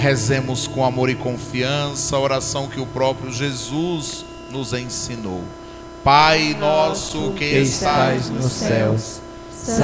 Rezemos com amor e confiança a oração que o próprio Jesus nos ensinou. Pai nosso que estais nos céus,